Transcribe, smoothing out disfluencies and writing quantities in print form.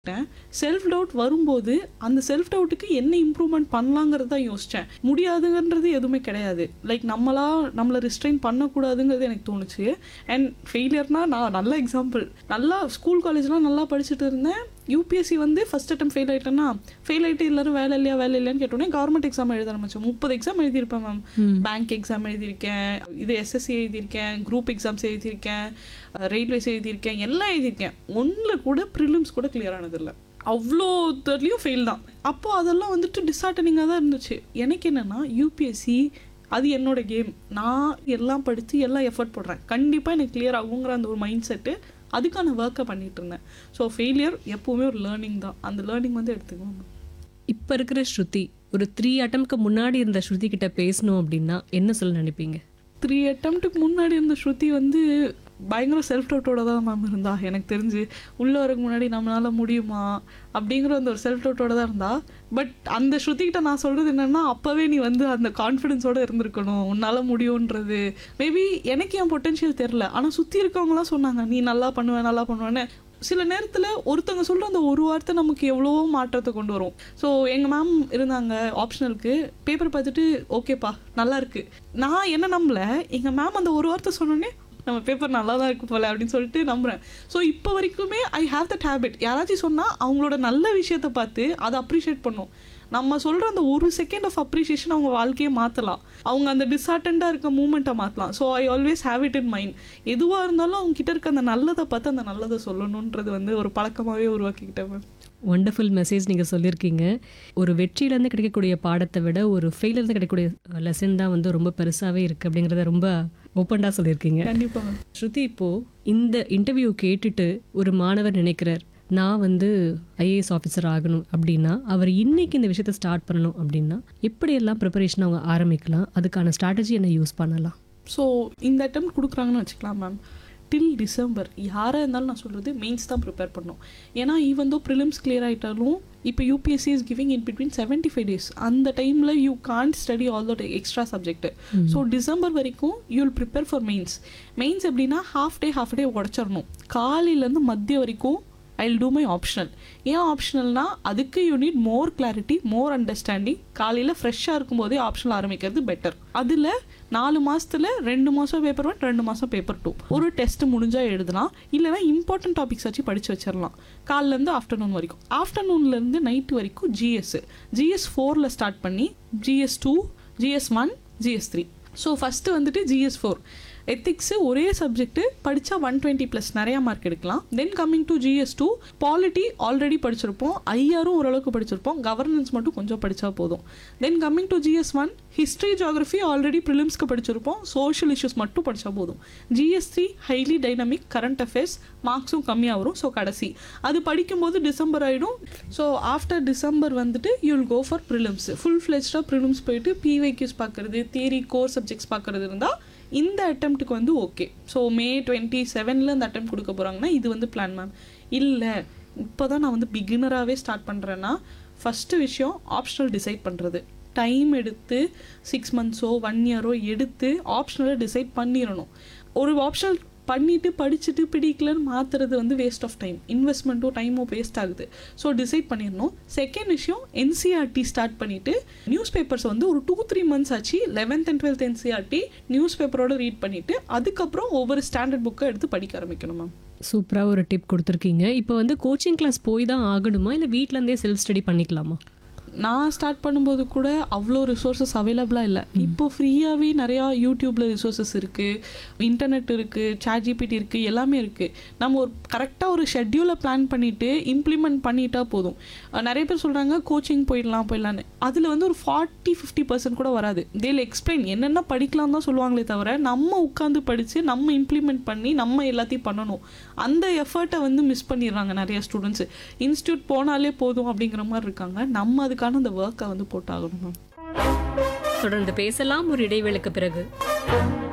Self doubt வரும்போது அந்த self டவுட்டுக்கு என்ன இம்ப்ரூவ்மெண்ட் பண்ணலாங்கிறது தான் யோசித்தேன். முடியாதுங்கிறது எதுவுமே கிடையாது. லைக் நம்மளை ரிஸ்ட்ரெயின் பண்ணக்கூடாதுங்கிறது எனக்கு தோணுச்சு. அண்ட் ஃபெயிலியர்னால் நான் நல்ல எக்ஸாம்பிள். நல்லா ஸ்கூல் காலேஜ்லாம் நல்லா படிச்சுட்டு இருந்தேன். யூபிஎஸ்சி வந்து ஃபஸ்ட் அட்டம் ஃபெயில் ஆகிட்டேன்னா ஃபெயில் ஆகிட்டு எல்லோரும் வேலை இல்லையான்னு கேட்டோன்னே கவர்மெண்ட் எக்ஸாம் எழுத ஆரம்பிச்சேன். 30 எக்ஸாம் எழுதியிருப்பேன் மேம். பேங்க் எக்ஸாம் எழுதியிருக்கேன், எஸ்எஸ்சி எழுதியிருக்கேன், குரூப் எக்ஸாம்ஸ் எழுதியிருக்கேன், ரயில்வேஸ் எழுதியிருக்கேன், எல்லாம் எழுதியிருக்கேன். ஒன்றில் கூட ப்ரிலிம்ஸ் கூட கிளியர் ஆனதில்லை. அவ்வளோ இதுலேயும் ஃபெயில் தான். அப்போது அதெல்லாம் வந்துட்டு டிஸ்ஹார்ட்டனிங்காக தான் இருந்துச்சு. எனக்கு என்னென்னா யூபிஎஸ்சி அது என்னோடய கேம். நான் எல்லாம் படித்து எல்லாம் எஃபர்ட் போடுறேன், கண்டிப்பாக எனக்கு கிளியர் ஆகுங்கிற அந்த ஒரு மைண்ட் செட்டு, அதுக்கான ஒர்க்கை பண்ணிகிட்டு இருந்தேன். ஸோ ஃபெயிலியர் எப்போவுமே ஒரு லேர்னிங் தான். அந்த லேர்னிங் வந்து எடுத்துக்குவோம். இப்போ இருக்கிற ஸ்ருதி ஒரு 3 அட்டம்ப்ட்க்கு முன்னாடி இருந்த ஸ்ருதி கிட்ட பேசணும் அப்படின்னா என்ன சொல்ல நினைப்பீங்க? 3 அட்டம்ப்ட்டுக்கு முன்னாடி இருந்த ஸ்ருதி வந்து பயங்கர செல்ஃப் டவுட்டோட தான் மேம் இருந்தா. எனக்கு தெரிஞ்சு உள்ளே வரக்கு முன்னாடி நம்மளால் முடியுமா அப்படிங்கிற அந்த ஒரு செல்ஃப் டவுட்டோட தான் இருந்தா. பட் அந்த ஸ்ருதிக்கிட்ட நான் சொல்கிறது என்னென்னா, அப்போவே நீ வந்து அந்த கான்ஃபிடென்ஸோடு இருந்திருக்கணும், உன்னால் முடியுன்றது. மேபி எனக்கு என் பொட்டென்ஷியல் தெரில, ஆனால் சுற்றி இருக்கவங்களாம் சொன்னாங்க நீ நல்லா பண்ணுவேன்னு. சில நேரத்தில் ஒருத்தவங்க சொல்கிற அந்த ஒரு வார்த்தை நமக்கு எவ்வளோ மாற்றத்தை கொண்டு வரும். ஸோ எங்கள் மேம் இருந்தாங்க ஆப்ஷனலுக்கு, பேப்பர் பார்த்துட்டு ஓகேப்பா நல்லா இருக்குது. நான் என்ன நம்பல, எங்கள் மேம் அந்த ஒரு வார்த்தை சொன்னோன்னே நம்ம பேப்பர் நல்லா தான் இருக்குது போல அப்படின்னு சொல்லிட்டு நம்புகிறேன். ஸோ இப்போ வரைக்குமே ஐ ஹாவ் தட் ஹேபிட். யாராச்சும் சொன்னால் அவங்களோட நல்ல விஷயத்தை பார்த்து அதை அப்ரிஷியேட் பண்ணும். நம்ம சொல்கிற அந்த ஒரு செகண்ட் ஆஃப் அப்ரிஷியேஷன் அவங்க வாழ்க்கையை மாற்றலாம், அவங்க அந்த டிஸ்ஹார்ட்டண்டாக இருக்க மூமெண்ட்டை மாற்றலாம். So I always have it in mind. எதுவாக இருந்தாலும் அவங்க கிட்ட இருக்க அந்த நல்லதை பார்த்து அந்த நல்லதை சொல்லணுன்றது வந்து ஒரு பழக்கமாகவே உருவாக்கிக்கிட்டேன். ஒண்டர்ஃபுல் மெசேஜ் நீங்கள் சொல்லியிருக்கீங்க. ஒரு வெற்றியிலேருந்து கிடைக்கக்கூடிய பாடத்தை விட ஒரு ஃபெயிலியர்லேருந்து கிடைக்கக்கூடிய லெசன் தான் வந்து ரொம்ப பெருசாகவே இருக்குது அப்படிங்கிறத ரொம்ப ஓப்பனாக சொல்லியிருக்கீங்க. கண்டிப்பாக. ஸ்ருதி, இப்போது இந்த இன்டர்வியூ கேட்டுட்டு ஒரு மாணவர் நினைக்கிறார் நான் வந்து ஐஏஎஸ் ஆஃபீஸர் ஆகணும் அப்படின்னா, அவர் இன்னைக்கு இந்த விஷயத்தை ஸ்டார்ட் பண்ணணும் அப்படின்னா எப்படியெல்லாம் ப்ரிப்பரேஷன் அவங்க ஆரம்பிக்கலாம், அதுக்கான ஸ்ட்ராட்டஜி என்ன யூஸ் பண்ணலாம்? ஸோ இந்த அட்டெம்ப்ட் கொடுக்குறாங்கன்னு வச்சுக்கலாம் மேம். டில் டிசம்பர் யாராக இருந்தாலும் நான் சொல்கிறது மெயின்ஸ் தான் ப்ரிப்பேர் பண்ணணும். ஏன்னா ஈவன் தோ ப்ரிலிம்ஸ் கிளியர் ஆகிட்டாலும் இப்போ UPSC is giving in between 75 days. அந்த டைமில் you can't study all the extra subject. So December வரைக்கும் you will prepare for mains. Mains எப்படின்னா ஹாஃப் டே உடச்சிடணும். காலையிலேருந்து மதியம் வரைக்கும் I will do my optional. ஏன் ஆப்ஷனல்னா அதுக்கு you need more clarity, more understanding. காலையில் ஃப்ரெஷ்ஷாக இருக்கும்போதே ஆப்ஷனல் ஆரம்பிக்கிறது பெட்டர். அதில் 4 மாதத்தில் 2 மாதம் பேப்பர் 1, 2 மாதம் பேப்பர் 2. ஒரு டெஸ்ட் முடிஞ்சால் எழுதலாம், இல்லைனா இம்பார்ட்டன்ட் டாபிக்ஸ் வச்சு படித்து வச்சிடலாம். காலிலேருந்து ஆஃப்டர்நூன் வரைக்கும், ஆஃப்டர்நூன்லேருந்து நைட்டு வரைக்கும் GS 4 ஸ்டார்ட் பண்ணி GS 2, GS 1, GS 3. So first வந்துட்டு GS 4 எத்திக்ஸு ஒரே சப்ஜெக்ட்டு படித்தா 120+ நிறையா மார்க் எடுக்கலாம். Then coming to GS 2 polity already படிச்சிருப்போம், ஐஆரும் ஓரளவுக்கு படிச்சிருப்போம், கவர்னன்ஸ் மட்டும் கொஞ்சம் படித்தா போதும். Then coming to GS 1 history geography already ப்ரிலிம்ஸ்க்கு படிச்சிருப்போம், சோஷியல் இஷ்யூஸ் மட்டும் படித்தா போதும். GS 3 highly dynamic, current affairs, மார்க்ஸும் கம்மியாக வரும். ஸோ கடைசி அது படிக்கும்போது டிசம்பர் ஆகிடும். ஸோ ஆஃப்டர் டிசம்பர் வந்துட்டு you will go for prelims. Full ஃப்ளெஜ்டாக prelims போயிட்டு PYQs பார்க்குறது, தியரி கோர் சப்ஜெக்ட்ஸ் பார்க்குறது இருந்தால் இந்த அட்டெம்ப்ட்டுக்கு வந்து ஓகே. ஸோ May 27 அந்த அட்டெம்ப்ட் கொடுக்க போகிறாங்கன்னா இது வந்து பிளான் மேம். இல்லை இப்போ தான் நான் வந்து பிகினராகவே ஸ்டார்ட் பண்ணுறேன்னா ஃபஸ்ட்டு விஷயம் ஆப்ஷனல் டிசைட் பண்ணுறது. டைம் எடுத்து 6 months 1 year எடுத்து ஆப்ஷனலை டிசைட் பண்ணிடணும். ஒரு ஆப்ஷனல் பண்ணிவிட்டு படிச்சுட்டு பிடிக்கலன்னு மாற்றுறது வந்து வேஸ்ட் ஆஃப் டைம், இன்வெஸ்ட்மெண்ட்டும் டைமும் வேஸ்ட் ஆகுது. ஸோ டிசைட் பண்ணிடணும். செகண்ட் விஷயம் NCERT ஸ்டார்ட் பண்ணிவிட்டு நியூஸ் பேப்பர்ஸ் வந்து ஒரு 2-3 months ஆச்சு 11th and 12th NCERT news பேப்பரோட ரீட் பண்ணிவிட்டு அதுக்கப்புறம் ஒவ்வொரு ஸ்டாண்டர்ட் புக்கை எடுத்து படிக்க ஆரம்பிக்கணும் மேம். சூப்பராக ஒரு டிப் கொடுத்துருக்கீங்க. இப்போ வந்து கோச்சிங் கிளாஸ் போய் தான் ஆகணுமா, இல்லை வீட்டிலேருந்தே செல்ஃப் ஸ்டடி பண்ணிக்கலாமா? நான் ஸ்டார்ட் பண்ணும்போது கூட அவ்வளோ ரிசோர்ஸஸ் அவைலபிளாக இல்லை. இப்போ ஃப்ரீயாகவே நிறையா யூடியூப்பில் ரிசோர்ஸஸ் இருக்குது, இன்டர்நெட் இருக்குது, ChatGPT இருக்குது, எல்லாமே இருக்குது. நம்ம ஒரு கரெக்டாக ஒரு ஷெட்யூலை பிளான் பண்ணிவிட்டு இம்ப்ளிமெண்ட் பண்ணிட்டா போதும். நிறைய பேர் சொல்கிறாங்க கோச்சிங் போயிடலான்னு. அதில் வந்து ஒரு 40-50% கூட வராது. தேல் எக்ஸ்பிளைன் என்னென்ன படிக்கலாம் தான் சொல்லுவாங்களே தவிர நம்ம உட்காந்து படித்து நம்ம இம்ப்ளிமெண்ட் பண்ணி நம்ம எல்லாத்தையும் பண்ணணும். அந்த எஃபர்ட்டை வந்து மிஸ் பண்ணிடுறாங்க நிறைய ஸ்டூடெண்ட்ஸு. இன்ஸ்டியூட் போனாலே போதும் அப்படிங்கிற மாதிரி இருக்காங்க. நம்ம அதுக்கான அந்த ஒர்க்கை வந்து போட்டாகணும். தொடர்ந்து பேசலாம் ஒரு இடைவேளைக்கு பிறகு.